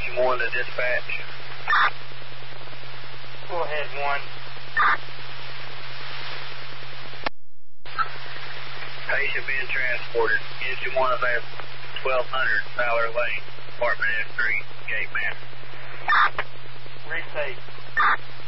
Engine 1 to dispatch. Go ahead, 1. Patient being transported. Engine 1 available. 1200 Fowler Lane, Apartment F3, Gate Man. Repeat.